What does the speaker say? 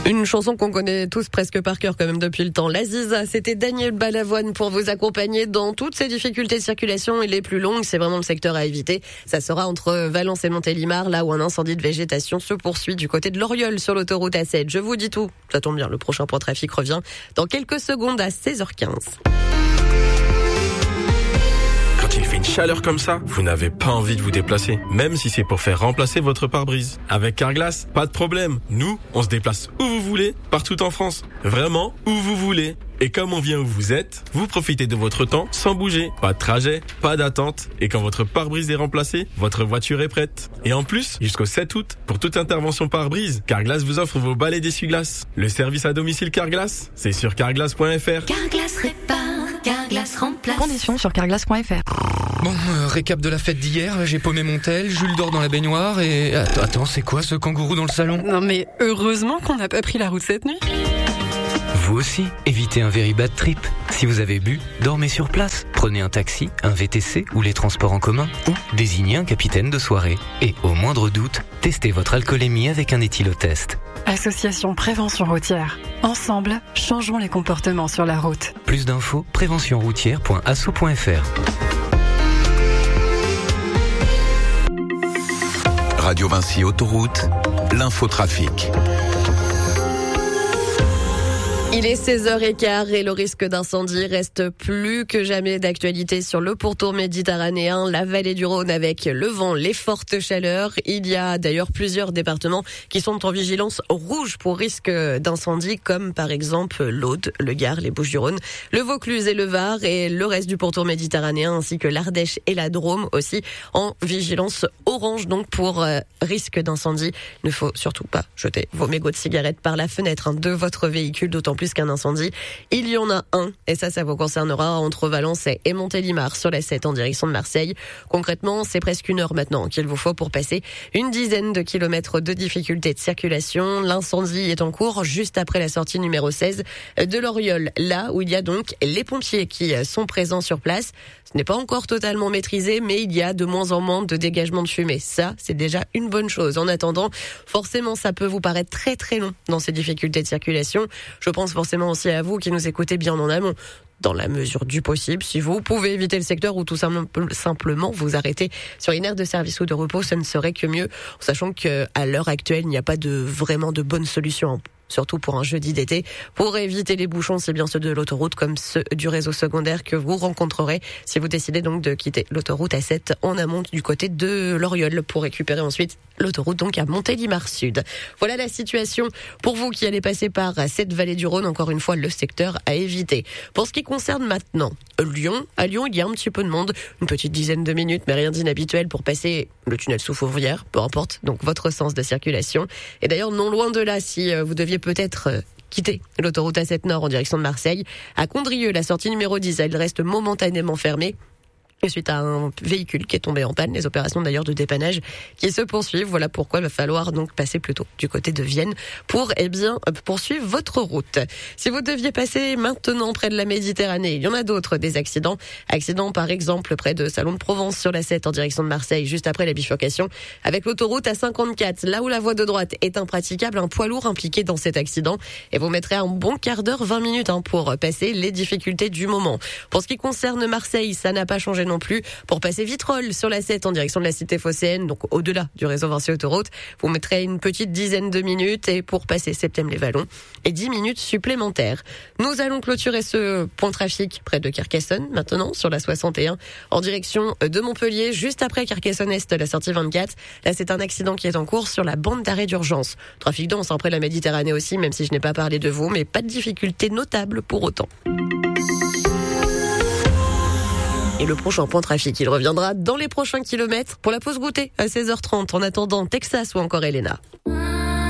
Une chanson qu'on connaît tous presque par cœur quand même depuis le temps. La Ziza, c'était Daniel Balavoine pour vous accompagner dans toutes ces difficultés de circulation et les plus longues. C'est vraiment le secteur à éviter. Ça sera entre Valence et Montélimar, là où un incendie de végétation se poursuit du côté de l'Oriol sur l'autoroute A7. Je vous dis tout. Ça tombe bien, le prochain point trafic revient dans quelques secondes à 16h15. Quand il fait une chaleur comme ça, vous n'avez pas envie de vous déplacer, même si c'est pour faire remplacer votre pare-brise. Avec Carglass, pas de problème. Nous, on se déplace où vous voulez, partout en France. Vraiment, où vous voulez. Et comme on vient où vous êtes, vous profitez de votre temps sans bouger. Pas de trajet, pas d'attente. Et quand votre pare-brise est remplacé, votre voiture est prête. Et en plus, jusqu'au 7 août, pour toute intervention pare-brise, Carglass vous offre vos balais d'essuie-glace. Le service à domicile Carglass, c'est sur carglass.fr. Carglass répare, Carglass remplace. Conditions sur carglass.fr. Bon, récap de la fête d'hier, j'ai paumé mon tel, Jules dort dans la baignoire et... Attends, c'est quoi ce kangourou dans le salon? Non mais heureusement qu'on n'a pas pris la route cette nuit. Vous aussi, évitez un very bad trip. Si vous avez bu, dormez sur place. Prenez un taxi, un VTC ou les transports en commun. Ou désignez un capitaine de soirée. Et au moindre doute, testez votre alcoolémie avec un éthylotest. Association Prévention Routière. Ensemble, changeons les comportements sur la route. Plus d'infos, préventionroutière.asso.fr. Radio Vinci Autoroute, l'infotrafic. Il est 16h15 et le risque d'incendie reste plus que jamais d'actualité sur le pourtour méditerranéen, la vallée du Rhône avec le vent, les fortes chaleurs. Il y a d'ailleurs plusieurs départements qui sont en vigilance rouge pour risque d'incendie, comme par exemple l'Aude, le Gard, les Bouches-du-Rhône, le Vaucluse et le Var, et le reste du pourtour méditerranéen ainsi que l'Ardèche et la Drôme aussi en vigilance orange donc pour risque d'incendie. Il ne faut surtout pas jeter vos mégots de cigarettes par la fenêtre de votre véhicule, d'autant plus qu'un incendie. Il y en a un, et ça vous concernera entre Valence et Montélimar sur la 7 en direction de Marseille. Concrètement, c'est presque 1 heure maintenant qu'il vous faut pour passer une dizaine de kilomètres de difficultés de circulation. L'incendie est en cours juste après la sortie numéro 16 de l'Oriol, là où il y a donc les pompiers qui sont présents sur place. Ce n'est pas encore totalement maîtrisé, mais il y a de moins en moins de dégagement de fumée. Ça, c'est déjà une bonne chose. En attendant, forcément, ça peut vous paraître très très long dans ces difficultés de circulation. Je pense forcément aussi à vous qui nous écoutez bien en amont. Dans la mesure du possible, si vous pouvez éviter le secteur ou tout simplement vous arrêter sur une aire de service ou de repos, ce ne serait que mieux, en sachant qu'à l'heure actuelle, il n'y a pas vraiment de bonne solution. Surtout pour un jeudi d'été. Pour éviter les bouchons, c'est bien ceux de l'autoroute comme ceux du réseau secondaire que vous rencontrerez si vous décidez donc de quitter l'autoroute A7 en amont du côté de l'Oriol pour récupérer ensuite l'autoroute donc à Montélimar Sud. Voilà la situation pour vous qui allez passer par cette vallée du Rhône. Encore une fois, le secteur à éviter. Pour ce qui concerne maintenant Lyon, à Lyon, il y a un petit peu de monde, une petite dizaine de minutes, mais rien d'inhabituel pour passer le tunnel sous Fourvière, peu importe donc votre sens de circulation. Et d'ailleurs, non loin de là, si vous deviez peut-être quitter l'autoroute A7 Nord en direction de Marseille, à Condrieu, la sortie numéro 10, elle reste momentanément fermée. Et suite à un véhicule qui est tombé en panne, les opérations d'ailleurs de dépannage qui se poursuivent. Voilà pourquoi il va falloir donc passer plutôt du côté de Vienne pour poursuivre votre route. Si vous deviez passer maintenant près de la Méditerranée, il y en a d'autres des accidents. Accident par exemple près de Salon de Provence sur la 7 en direction de Marseille, juste après la bifurcation avec l'autoroute A54. Là où la voie de droite est impraticable, un poids lourd impliqué dans cet accident. Et vous mettrez un bon quart d'heure, 20 minutes pour passer les difficultés du moment. Pour ce qui concerne Marseille, ça n'a pas changé non plus. Pour passer Vitrolles sur la 7 en direction de la cité phocéenne, donc au-delà du réseau Vinci Autoroute, vous mettrez une petite dizaine de minutes et pour passer Septem-les-Vallons et 10 minutes supplémentaires. Nous allons clôturer ce point trafic près de Carcassonne maintenant sur la 61 en direction de Montpellier juste après Carcassonne-Est, la sortie 24. Là, c'est un accident qui est en cours sur la bande d'arrêt d'urgence. Trafic dense près de la Méditerranée aussi, même si je n'ai pas parlé de vous, mais pas de difficulté notable pour autant. Et le prochain point trafic, il reviendra dans les prochains kilomètres pour la pause goûter à 16h30. En attendant, Texas ou encore Elena.